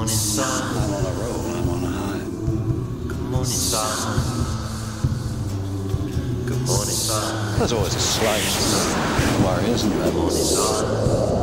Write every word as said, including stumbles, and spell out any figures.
sun. I'm on a roll, I'm on a high. Good morning, sun. Good morning, sun. There's always a slight worry, isn't there? Good morning, sun.